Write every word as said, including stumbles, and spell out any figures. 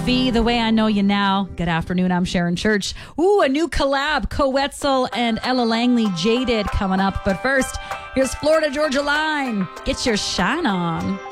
Fee, The Way I Know You Now. Good afternoon, I'm Sharon Church. Ooh, a new collab, Coetzel and Ella Langley, Jaded, coming up. But first, here's Florida Georgia Line. Get your shine on.